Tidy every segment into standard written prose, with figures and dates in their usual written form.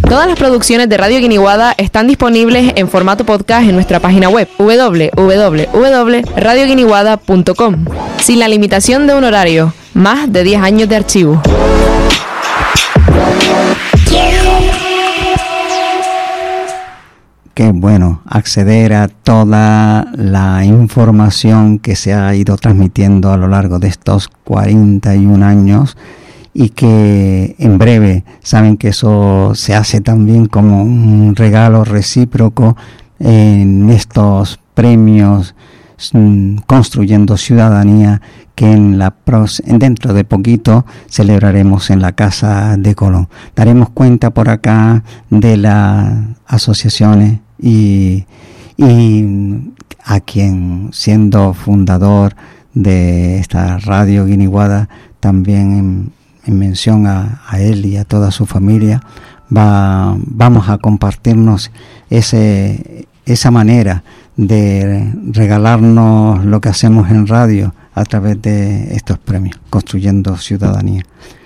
Todas las producciones de Radio Guiniguada están disponibles en formato podcast en nuestra página web www.radioguiniguada.com, sin la limitación de un horario, más de 10 años de archivo. Qué bueno acceder a toda la información que se ha ido transmitiendo a lo largo de estos 41 años y que en breve saben que eso se hace también como un regalo recíproco en estos premios Construyendo Ciudadanía que dentro de poquito celebraremos en la Casa de Colón. Daremos cuenta por acá de las asociaciones y a quien, siendo fundador de esta Radio Guiniguada, también en mención a él y a toda su familia, vamos a compartirnos esa manera de regalarnos lo que hacemos en radio a través de estos premios, Construyendo Ciudadanía.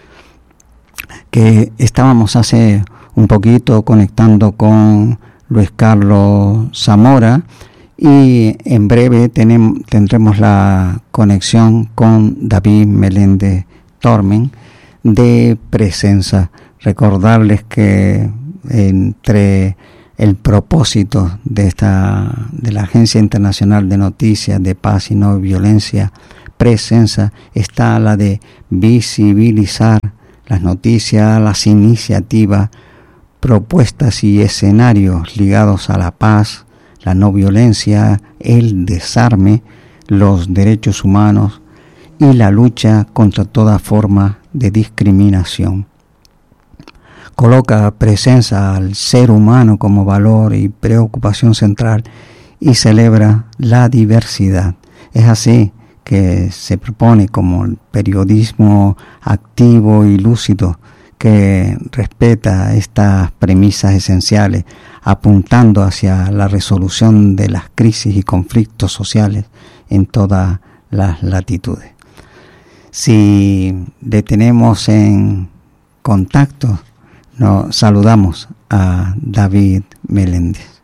Que estábamos hace un poquito conectando con Luis Carlos Zamora y en breve tendremos la conexión con David Meléndez Tormen de Presensa. Recordarles que entre el propósito de la Agencia Internacional de Noticias de Paz y No Violencia, Presensa, está la de visibilizar las noticias, las iniciativas, propuestas y escenarios ligados a la paz, la no violencia, el desarme, los derechos humanos y la lucha contra toda forma de discriminación. Coloca Presensa al ser humano como valor y preocupación central y celebra la diversidad. Es así que se propone como el periodismo activo y lúcido que respeta estas premisas esenciales, apuntando hacia la resolución de las crisis y conflictos sociales en todas las latitudes. Si le tenemos en contacto, nos saludamos a David Meléndez.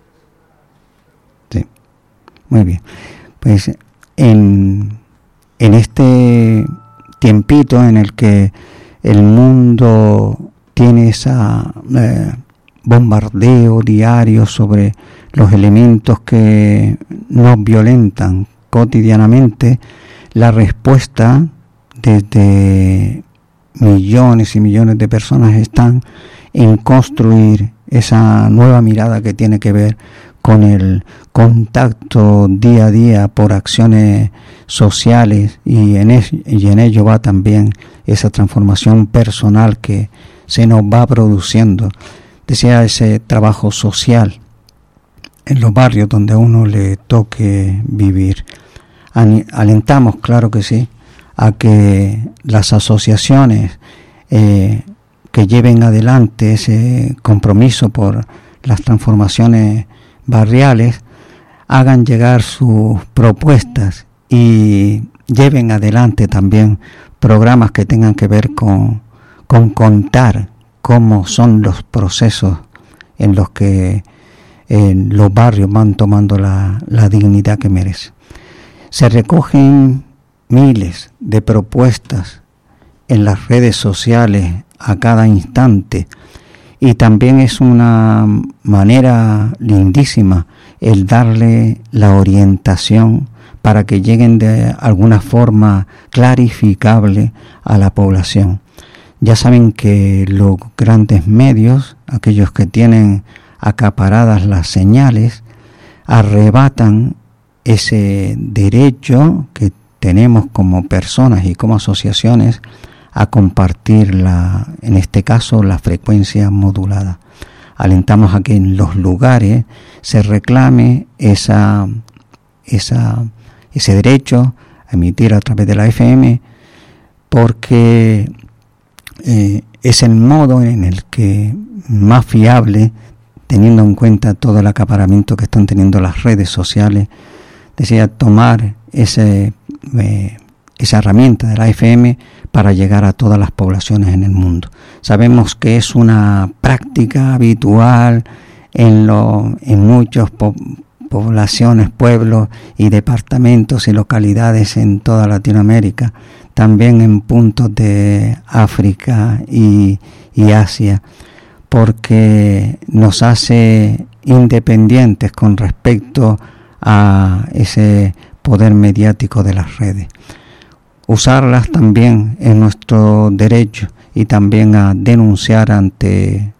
Sí, muy bien. Pues en este tiempito en el que el mundo tiene esa bombardeo diario sobre los elementos que nos violentan cotidianamente, la respuesta desde millones y millones de personas están en construir esa nueva mirada que tiene que ver con el contacto día a día por acciones sociales y en ello va también esa transformación personal que se nos va produciendo. Decía, ese trabajo social en los barrios donde a uno le toque vivir. Alentamos, claro que sí, a que las asociaciones que lleven adelante ese compromiso por las transformaciones barriales hagan llegar sus propuestas y lleven adelante también programas que tengan que ver con contar cómo son los procesos en los que los barrios van tomando la dignidad que merecen. Se recogen miles de propuestas en las redes sociales a cada instante y también es una manera lindísima el darle la orientación para que lleguen de alguna forma clarificable a la población. Ya saben que los grandes medios, aquellos que tienen acaparadas las señales, arrebatan ese derecho que tenemos como personas y como asociaciones a compartir en este caso la frecuencia modulada. Alentamos a que en los lugares se reclame ese derecho a emitir a través de la FM, porque es el modo en el que más fiable, teniendo en cuenta todo el acaparamiento que están teniendo las redes sociales, decía tomar esa herramienta de la FM para llegar a todas las poblaciones en el mundo. Sabemos que es una práctica habitual en muchas poblaciones, pueblos y departamentos y localidades en toda Latinoamérica, también en puntos de África y Asia, porque nos hace independientes con respecto a ese poder mediático de las redes. Usarlas también es nuestro derecho, y también a denunciar ante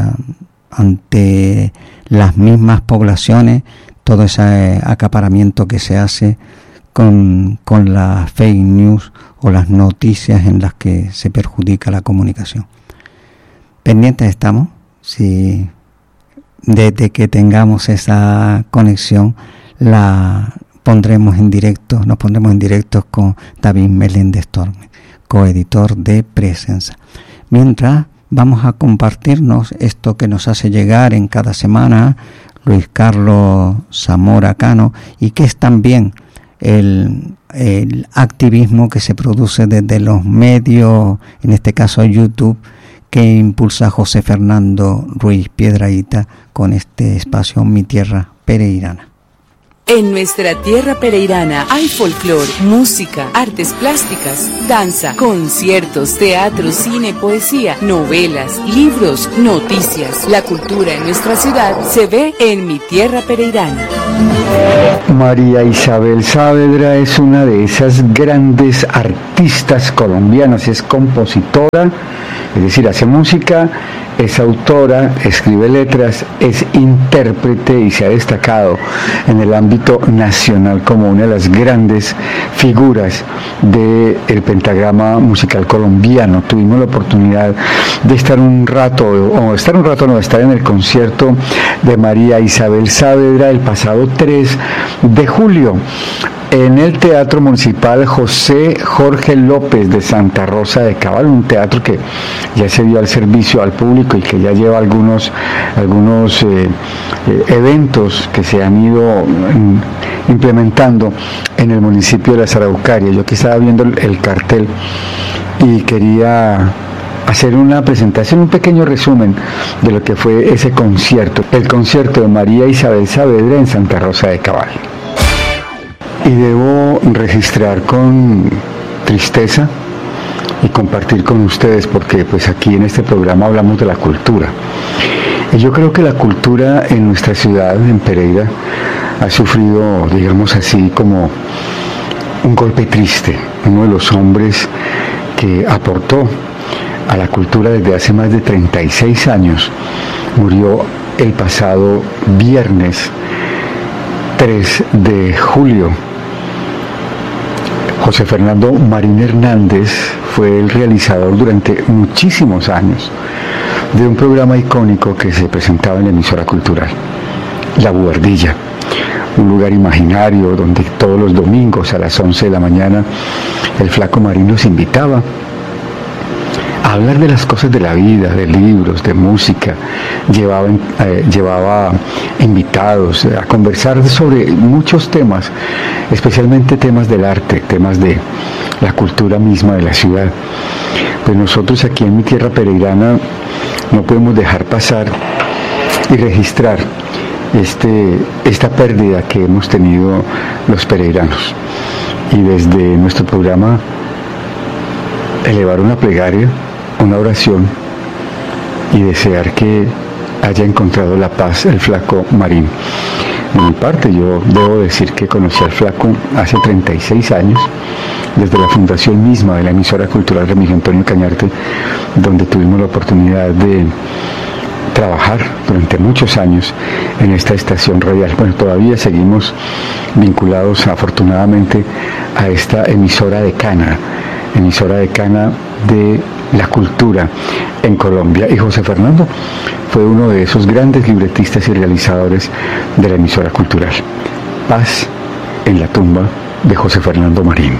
las mismas poblaciones todo ese acaparamiento que se hace con las fake news o las noticias en las que se perjudica la comunicación. Pendientes estamos, si desde que tengamos esa conexión nos pondremos en directo con David Meléndez Tormes, coeditor de Presenza. Mientras, vamos a compartirnos esto que nos hace llegar en cada semana Luis Carlos Zamora Cano, y que es también el activismo que se produce desde los medios, en este caso YouTube, que impulsa José Fernando Ruiz Piedrahita con este espacio Mi Tierra Pereirana. En nuestra tierra pereirana hay folclor, música, artes plásticas, danza, conciertos, teatro, cine, poesía, novelas, libros, noticias. La cultura en nuestra ciudad se ve en Mi Tierra Pereirana. María Isabel Saavedra es una de esas grandes artistas colombianas, es compositora, es decir, hace música, es autora, escribe letras, es intérprete y se ha destacado en el ámbito nacional como una de las grandes figuras del pentagrama musical colombiano. Tuvimos la oportunidad de estar estar en el concierto de María Isabel Saavedra el pasado 3 de julio. En el Teatro Municipal José Jorge López de Santa Rosa de Cabal, un teatro que ya se dio al servicio al público y que ya lleva algunos eventos que se han ido implementando en el municipio de La Araucarias. Yo aquí estaba viendo el cartel y quería hacer una presentación, un pequeño resumen de lo que fue ese concierto, el concierto de María Isabel Saavedra en Santa Rosa de Cabal. Y debo registrar con tristeza y compartir con ustedes, porque pues aquí en este programa hablamos de la cultura. Y yo creo que la cultura en nuestra ciudad, en Pereira, ha sufrido, digamos así, como un golpe triste. Uno de los hombres que aportó a la cultura desde hace más de 36 años murió el pasado viernes 3 de julio. José Fernando Marín Hernández fue el realizador durante muchísimos años de un programa icónico que se presentaba en la emisora cultural, La Buhardilla, un lugar imaginario donde todos los domingos a las 11 de la mañana el flaco Marín nos invitaba a hablar de las cosas de la vida, de libros, de música. Llevaba invitados a conversar sobre muchos temas, especialmente temas del arte, temas de la cultura misma de la ciudad. Pues nosotros aquí en Mi Tierra Pereirana no podemos dejar pasar y registrar esta pérdida que hemos tenido los pereiranos. Y desde nuestro programa elevar una plegaria, una oración y desear que haya encontrado la paz el flaco Marín. De mi parte, yo debo decir que conocí al flaco hace 36 años, desde la fundación misma de la emisora cultural Remigio Antonio Cañarte, donde tuvimos la oportunidad de trabajar durante muchos años en esta estación radial. Bueno, todavía seguimos vinculados afortunadamente a esta emisora decana de la cultura en Colombia. Y José Fernando fue uno de esos grandes libretistas y realizadores de la emisora cultural. Paz en la tumba de José Fernando Marín.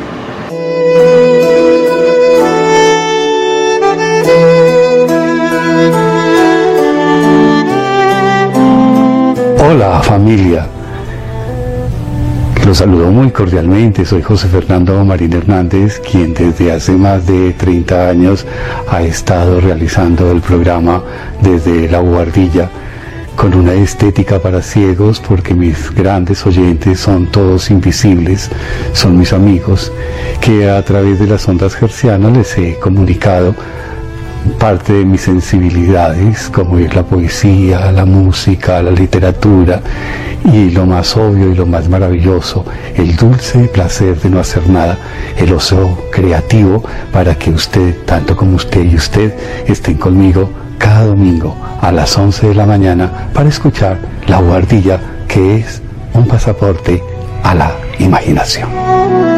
Hola familia, Los saludo muy cordialmente, soy José Fernando Marín Hernández, quien desde hace más de 30 años ha estado realizando el programa desde La Buhardilla, con una estética para ciegos, porque mis grandes oyentes son todos invisibles, son mis amigos, que a través de las ondas hertzianas les he comunicado parte de mis sensibilidades, como es la poesía, la música, la literatura, y lo más obvio y lo más maravilloso, el dulce placer de no hacer nada, el ocio creativo, para que usted, tanto como usted y usted, estén conmigo cada domingo a las 11 de la mañana para escuchar La Buhardilla, que es un pasaporte a la imaginación.